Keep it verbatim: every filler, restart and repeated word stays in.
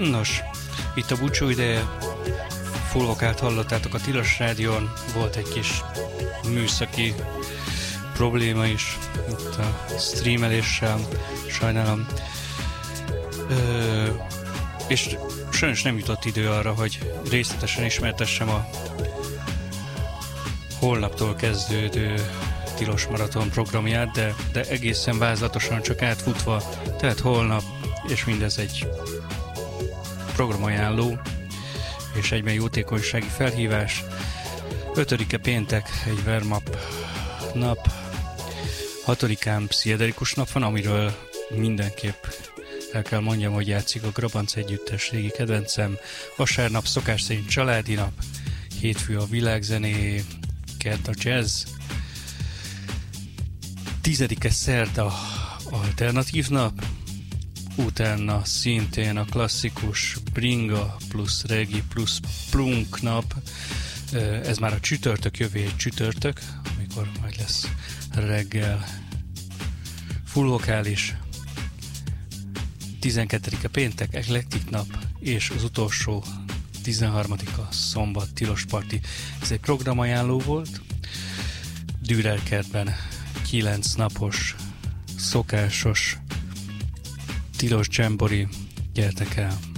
Nos, itt a búcsú ideje, full vokált hallottátok a Tilos Rádión, volt egy kis műszaki probléma is itt a streameléssel, sajnálom. Ö, és sajnos nem jutott idő arra, hogy részletesen ismertessem a holnaptól kezdődő Tilos Maraton programját, de, de egészen vázlatosan csak átfutva, tehát holnap, és mindez egy programajánló, és egyben jótékonysági felhívás. ötödike péntek, egy warm-up nap, hatodikán pszichedelikus nap van, amiről mindenképp el kell mondjam, hogy játszik a Grabanc együttes, régi kedvencem. Vasárnap szokás szerint családi nap, hétfő a világzené, kedd a jazz. Tizedike szerda alternatív nap, utána szintén a klasszikus bringa plusz regi plusz plunk nap. Ez már a csütörtök, jövő egy csütörtök, amikor majd lesz reggel full vokális. tizenkettedike péntek, eklektik nap, és az utolsó tizenharmadika szombat tilos parti. Ez egy programajánló volt. Dürerkertben kilenc napos, szokásos tilos dzsembori. Gyertek el!